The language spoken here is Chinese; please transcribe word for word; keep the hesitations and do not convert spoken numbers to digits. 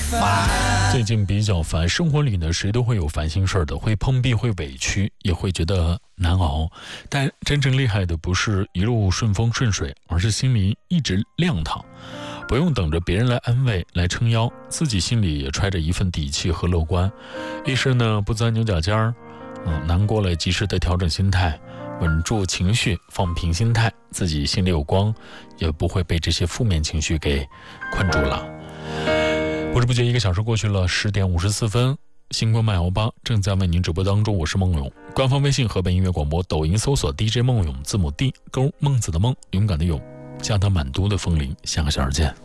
最近比较烦，生活里呢谁都会有烦心事儿的，会碰壁，会委屈，也会觉得难熬。但真正厉害的不是一路顺风顺水，而是心里一直亮堂，不用等着别人来安慰来撑腰，自己心里也揣着一份底气和乐观。遇事呢不钻牛角尖儿，嗯，难过了及时的调整心态，稳住情绪，放平心态，自己心里有光，也不会被这些负面情绪给困住了。不知不觉一个小时过去了，十点五十四分，星光漫游吧正在为您直播当中，我是梦勇。官方微信河北音乐广播，抖音搜索 D J 梦勇，字母 D 勾孟子的梦，勇敢的勇，加他满都的风铃。下个小时见。